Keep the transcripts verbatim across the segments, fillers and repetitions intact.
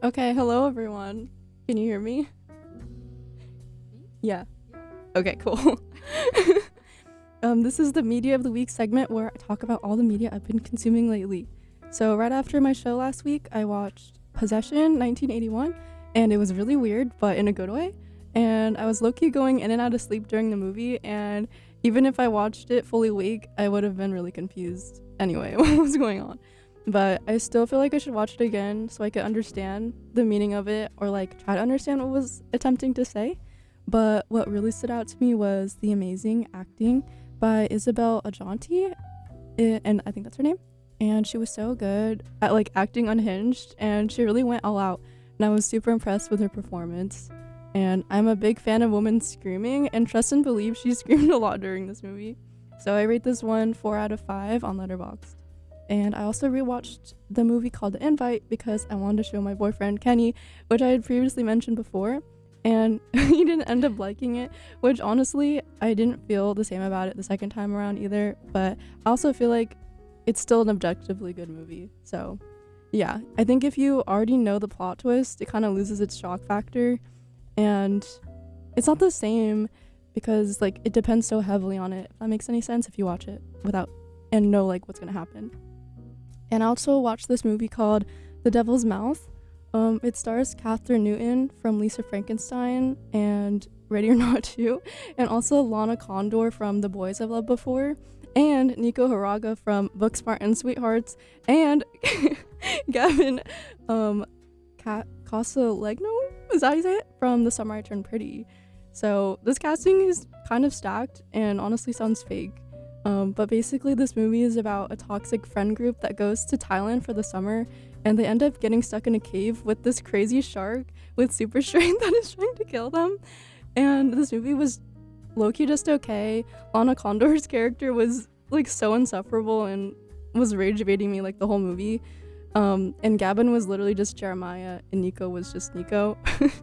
Okay, hello everyone. Can you hear me? Yeah. Okay, cool. um, this is the Media of the Week segment where I talk about all the media I've been consuming lately. So right after my show last week, I watched Possession nineteen eighty-one, and it was really weird, but in a good way. And I was low-key going in and out of sleep during the movie, and even if I watched it fully awake, I would have been really confused. Anyway, what was going on? But I still feel like I should watch it again so I could understand the meaning of it or like try to understand what it was attempting to say. But what really stood out to me was the amazing acting by Isabel Adjani, i- and I think that's her name. And she was so good at like acting unhinged, and she really went all out. And I was super impressed with her performance. And I'm a big fan of women screaming, and trust and believe she screamed a lot during this movie. So I rate this one four out of five on Letterboxd. And I also rewatched the movie called The Invite because I wanted to show my boyfriend Kenny, which I had previously mentioned before. And he didn't end up liking it, which honestly, I didn't feel the same about it the second time around either. But I also feel like it's still an objectively good movie. So, yeah, I think if you already know the plot twist, it kind of loses its shock factor. And it's not the same because, like, it depends so heavily on it, if that makes any sense, if you watch it without and know, like, what's going to happen. And I also watched this movie called The Devil's Mouth. Um, it stars Catherine Newton from Lisa Frankenstein and Ready or Not two, and also Lana Condor from The Boys I've Loved Before, and Nico Haraga from Booksmart and Sweethearts, and Gavin um, Ca- Casalegno, is that how you say it? From The Summer I Turned Pretty. So this casting is kind of stacked and honestly sounds fake. Um, but basically, this movie is about a toxic friend group that goes to Thailand for the summer, and they end up getting stuck in a cave with this crazy shark with super strength that is trying to kill them. And this movie was low-key just okay. Lana Condor's character was like so insufferable and was rage baiting me like the whole movie. Um, and Gavin was literally just Jeremiah, and Nico was just Nico.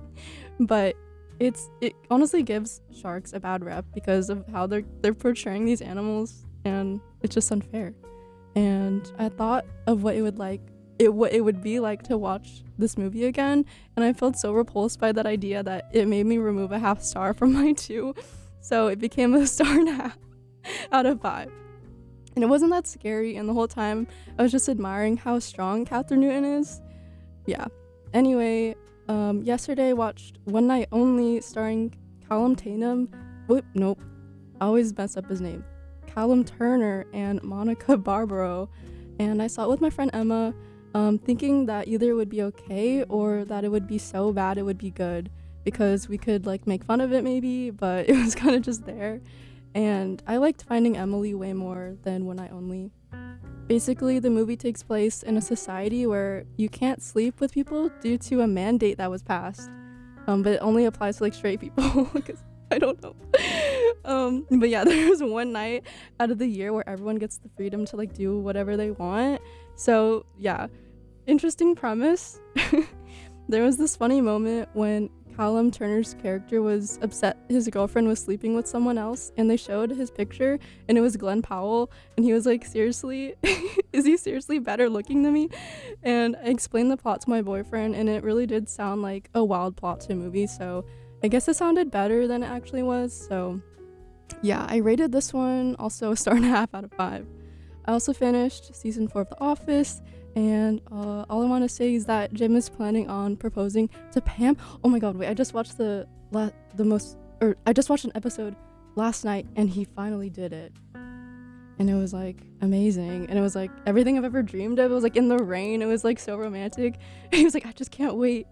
But it's it honestly gives sharks a bad rep because of how they're they're portraying these animals, and it's just unfair. And I thought of what it would like it what it would be like to watch this movie again, and I felt so repulsed by that idea that it made me remove a half star from my two, so it became a star and a half out of five. And it wasn't that scary, and the whole time I was just admiring how strong Catherine Newton is. Yeah. Anyway, um, yesterday I watched One Night Only starring Callum Tatum. Whoop, nope. I always mess up his name. Callum Turner and Monica Barbaro. And I saw it with my friend Emma, um, thinking that either it would be okay or that it would be so bad it would be good. Because we could like make fun of it maybe, but it was kind of just there. And I liked Finding Emily way more than One Night Only. Basically, the movie takes place in a society where you can't sleep with people due to a mandate that was passed. Um, but it only applies to like straight people because I don't know. um, but yeah, there was one night out of the year where everyone gets the freedom to like do whatever they want. So yeah, interesting premise. There was this funny moment when Callum Turner's character was upset his girlfriend was sleeping with someone else, and they showed his picture, and it was Glenn Powell, and he was like, seriously? Is he seriously better looking than me? And I explained the plot to my boyfriend, and it really did sound like a wild plot to a movie, so I guess it sounded better than it actually was. So yeah, I rated this one also a star and a half out of five. I also finished season four of The Office, and uh, all I want to say is that Jim is planning on proposing to Pam. Oh my god, wait, I just watched the la- the most, or I just watched an episode last night, and he finally did it. And it was like amazing, and it was like everything I've ever dreamed of. It was like in the rain, it was like so romantic. He was like, I just can't wait.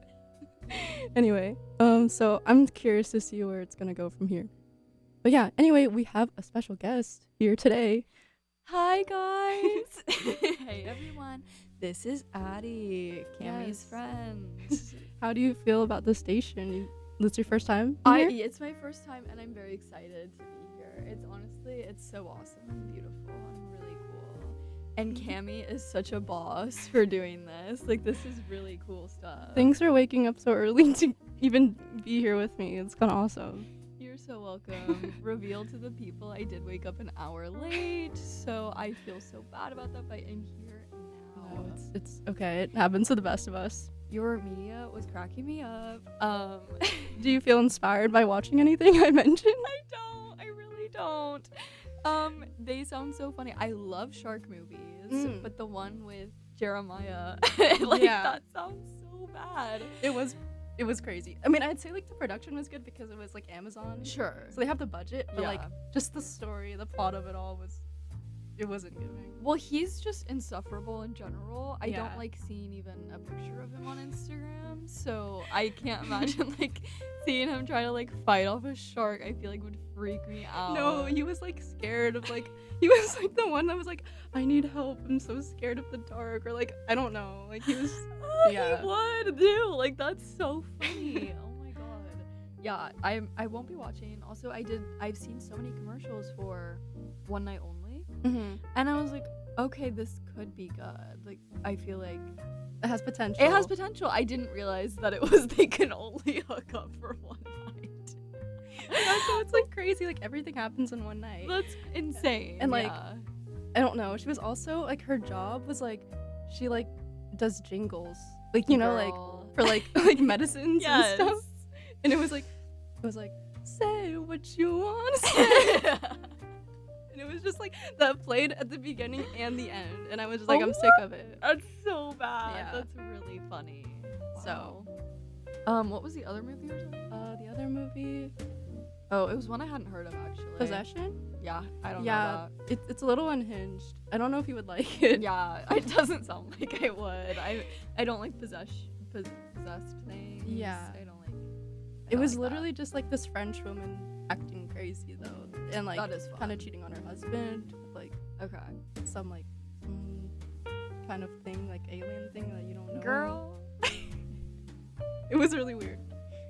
Anyway, um, so I'm curious to see where it's gonna go from here. But yeah, anyway, we have a special guest here today. Hi guys! Hey everyone, this is Addie, Cammy's Yes. friend. How do you feel about the station? You, this your first time I here? it's my first time and I'm very excited to be here. It's honestly it's so awesome and beautiful and really cool. And Cammy is such a boss for doing this. Like this is really cool stuff. Thanks for waking up so early to even be here with me. It's kind of awesome. You're so welcome. Reveal to the people I did wake up an hour late, so I feel so bad about that, but I'm here now. No, it's it's okay. It happens to the best of us. Your Media was cracking me up. Um, Do you feel inspired by watching anything I mentioned? I don't. I really don't. Um, they sound so funny. I love shark movies, Mm. but the one with Jeremiah, like Yeah. that sounds so bad. It was it was crazy. I mean, I'd say like the production was good because it was like Amazon. Sure. So they have the budget, but like Yeah. just the story, the plot of it all was it wasn't giving. Well, he's just insufferable in general. I Yeah. don't like seeing even a picture of him on Instagram, so I can't imagine like seeing him try to like fight off a shark. I feel like would freak me out. No, he was like scared of like he was like the one that was like, I need help. I'm so scared of the dark, or like I don't know. Like he was Oh, yeah. he would do. Like that's so funny. Oh my god. Yeah, I I won't be watching. Also, I did. I've seen so many commercials for One Night Only, mm-hmm. and I was like, okay, this could be good. Like I feel like It has potential. it has potential. I didn't realize that it was they can only hook up for one night. Yeah, so it's like crazy. Like everything happens in one night. That's insane. And, like, yeah. I don't know. She was also like her job was like she like does jingles. Like you know like Girl. for like like medicines Yes. and stuff. And it was like it was like say what you want to say. And it was just like that played at the beginning and the end. And I was just like Oh I'm sick of it. That's so bad. Yeah. That's really funny. So, So, um, what was the other movie you were talking about? uh the other movie Oh, it was one I hadn't heard of actually. Possession? Yeah, I don't Yeah, know it, it's a little unhinged. I don't know if you would like that. it. Yeah, it doesn't sound like I would. I I don't like possess pos- possessed things. Yeah. I don't like. I It don't was like that. literally just like this French woman acting crazy though, and like That is fun. kind of cheating on her husband, with, like Okay. some like mm, kind of thing, like alien thing that you don't know. Girl. It was really weird.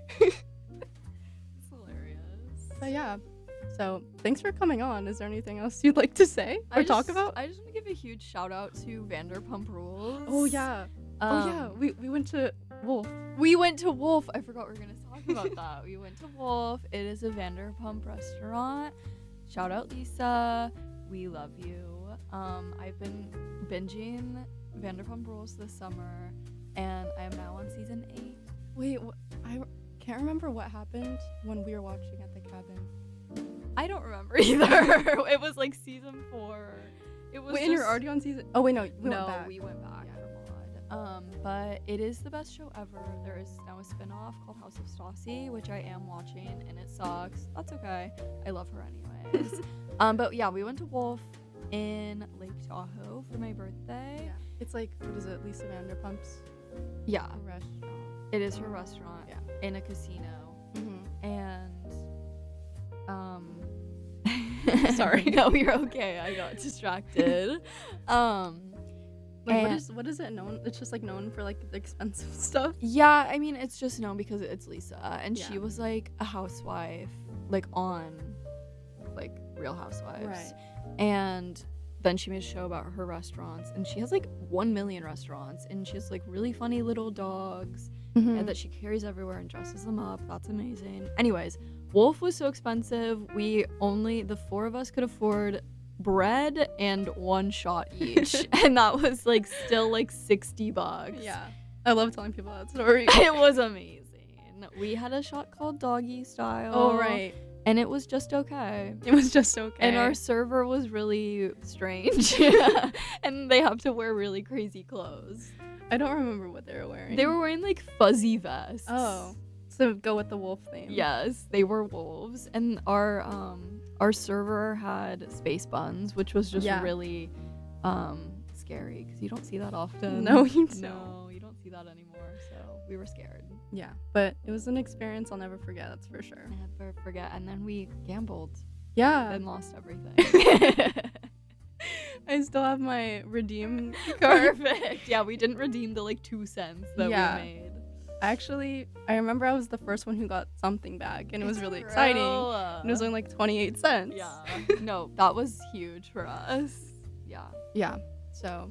It's hilarious. But yeah, so thanks for coming on. Is there anything else you'd like to say or I talk just- about? I just want to give a huge shout out to Vanderpump Rules. Oh yeah, oh yeah. Um, We we went to Wolf. We went to Wolf. I forgot we were gonna talk about that. We went to Wolf. It is a Vanderpump restaurant. Shout out Lisa. We love you. Um, I've been binging Vanderpump Rules this summer, and I am now on season eight. Wait, wh- I can't remember what happened when we were watching at the cabin. I don't remember either. It was like season four. It was Wait, and you're just- already on season. Oh wait, no, we no, went back. we went back Yeah. for mod. Um, but it is the best show ever. There is now a spin-off called House of Stassi, which I am watching, and it sucks. That's okay. I love her anyways. um, but yeah, we went to Wolf in Lake Tahoe for my birthday. Yeah. It's like what is it, Lisa Vanderpump's Yeah, restaurant. it is her restaurant Yeah. in a casino, Mm-hmm. and um. Sorry. No, you're okay. I got distracted. um. Like what And- is what is it known? It's just like known for like the expensive stuff. Yeah, I mean, it's just known because it's Lisa, and she Yeah. was like a housewife, like on, like Real Housewives, Right. and then she made a show about her restaurants, and she has like one million restaurants, and she has like really funny little dogs, Mm-hmm. and that she carries everywhere and dresses them up. That's amazing. Anyways, Wolf was so expensive. We only the four of us could afford bread and one shot each, and that was like still like sixty bucks. Yeah, I love telling people that story. It was amazing. We had a shot called Doggy Style. Oh right, And it was just okay. it was just okay. And our server was really strange. And they have to wear really crazy clothes. I don't remember what they were wearing. They were wearing like fuzzy vests. Oh, so go with the wolf theme. Yes, they were wolves. And our um our server had space buns, which was just Yeah. really um scary because you don't see that often. No, you don't. No, you don't see that anymore. So we were scared. Yeah, but it was an experience I'll never forget. That's for sure. Never forget. And then we gambled Yeah, and lost everything. I still have my redeem card. Perfect. Yeah, we didn't redeem the like two cents that Yeah. we made. Actually, I remember I was the first one who got something back, and it was really exciting. True. And it was only like twenty-eight cents. Yeah. No, that was huge for us. Yeah. Yeah. So,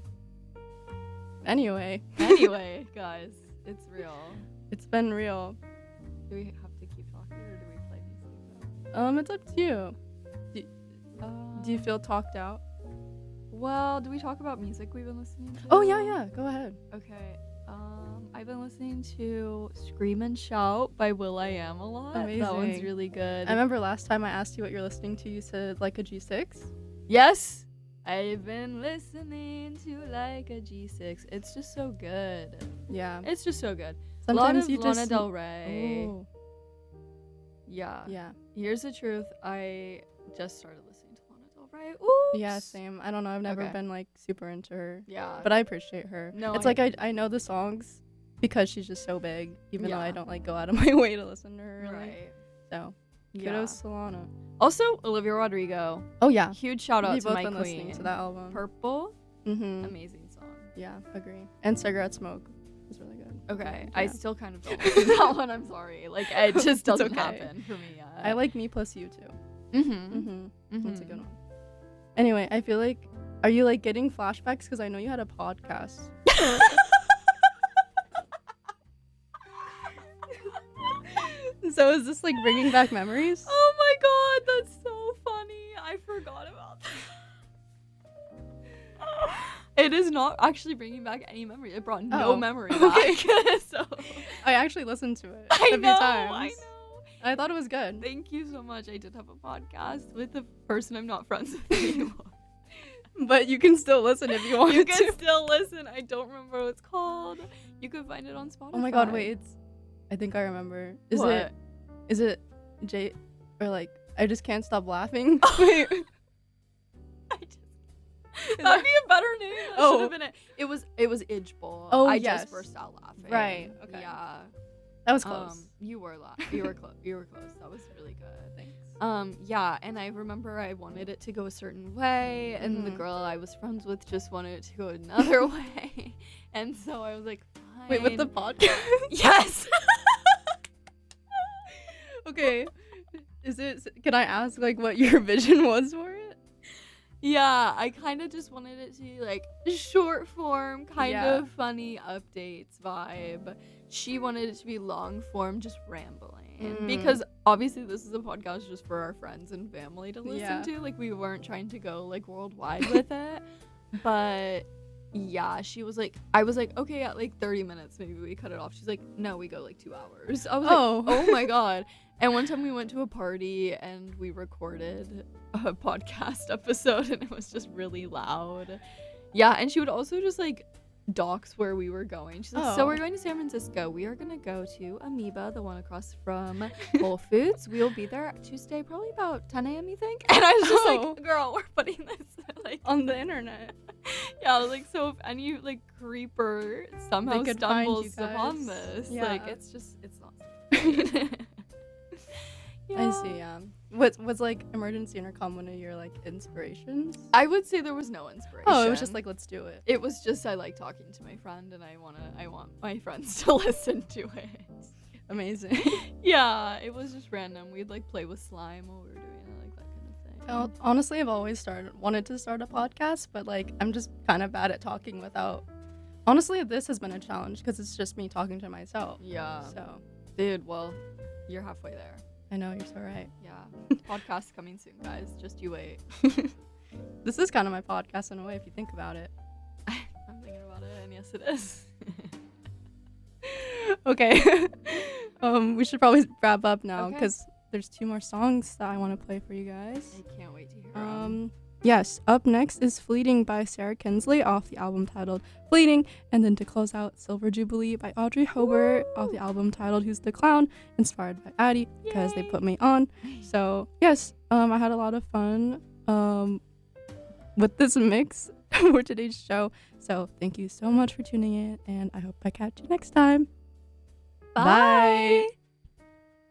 anyway, Anyway, guys, it's real. it's been real. Do we have to keep talking or do we play music? Um, it's up to you. Uh, Do you feel talked out? Well, do we talk about music we've been listening to? Oh yeah, yeah. Go ahead. Okay. Um, I've been listening to Scream and Shout by will.i.am a lot. That one's Amazing. really good. I remember last time I asked you what you're listening to, you said like a G six. Yes, I've been listening to like a G six. It's just so good. Yeah. It's just so good. Sometimes a lot of you Lana just Del Rey. Oh. Yeah. Yeah. Here's the truth. I just started listening to Lana Del Rey. Oops. Yeah, same. I don't know. I've never Okay. been like super into her. Yeah. But I appreciate her. No, it's I like I I know the songs because she's just so big, even though I Yeah. don't like go out of my way to listen to her really. Right. So Yeah. kudos to Lana. Also, Olivia Rodrigo. Oh yeah. Huge shout out We've to both my been queen. listening to that album. Purple. Mm-hmm. Amazing song. Yeah, agree. And Cigarette Smoke was really good. Okay. Yeah. I still kind of don't listen to that one. I'm sorry. Like, it just It's doesn't okay. happen for me yet. I like Me Plus You too. Mm-hmm. Mm-hmm. mm-hmm. That's a good one. Anyway, I feel like, are you like getting flashbacks? Because I know you had a podcast. So is this like bringing back memories? Oh my god, that's so funny. I forgot about that. It is not actually bringing back any memory. It brought no Oh, memory okay. back. So I actually listened to it a I few know, times. I know. I thought it was good. Thank you so much. I did have a podcast with a person I'm not friends with anymore. But you can still listen if you want You to. can still listen. I don't remember what it's called. You can find it on Spotify. Oh my god, wait, it's I think I remember. Is What? it is it J or like I just can't stop laughing? Wait. I just, that'd be a better name. That Oh. should have been it. It was it was Idgeball. Oh, I yes. just burst out laughing. Right, okay. Yeah. That was close. Um, you were la- you were close. You were close. That was really good. Thanks. Um, yeah, and I remember I wanted it to go a certain way, and the Mhm. girl I was friends with just wanted it to go another way, and so I was like, fine. Wait, with the podcast? Yes. Okay. Is it can I ask like what your vision was for it? Yeah, I kind of just wanted it to be like short form, kind Yeah. of funny updates vibe. She wanted it to be long form, just rambling. Mm. Because obviously this is a podcast just for our friends and family to listen Yeah. to. Like we weren't trying to go like worldwide with it. But yeah, she was like, I was like, okay, at like thirty minutes, maybe we cut it off. She's like, no, we go like two hours. I was Oh. like, oh my God. And one time we went to a party and we recorded a podcast episode and it was just really loud. Yeah, and she would also just like dox where we were going. She's like, so Oh. we're going to San Francisco. We are going to go to Amoeba, the one across from Whole Foods. We will be there Tuesday, probably about ten a.m. you think? And I was just Oh. like, girl, we're putting this like On the internet. yeah, I was like, so if any like creeper somehow could find you stumbles upon guys. this, Yeah. like it's just it's not safe. I see, yeah. What's was like emergency intercom one of your like inspirations? I would say there was no inspiration. Oh, it was just like let's do it. it was just I like talking to my friend and I wanna I want my friends to listen to it. Amazing. Yeah, it was just random. We'd like play with slime while we were doing it, like that kind of thing. Well, honestly, I've always started wanted to start a podcast, but like I'm just kind of bad at talking without. Honestly, this has been a challenge because it's just me talking to myself. Yeah. So Dude, well, you're halfway there. I know you're so right. Yeah. Podcast coming soon, guys. Just you wait. This is kind of my podcast in a way, if you think about it. I'm thinking about it, and yes, it is. Okay. um, we should probably wrap up now Okay. because there's two more songs that I want to play for you guys. I can't wait to hear 'em. Um, yes. Up next is "Fleeting" by Sarah Kinsley off the album titled "Fleeting," and then to close out, "Silver Jubilee" by Audrey Hobart off the album titled "Who's the Clown," inspired by Addie because they Yay. put me on. So yes, um, I had a lot of fun um with this mix for today's show. So thank you so much for tuning in, and I hope I catch you next time. Bye. Bye.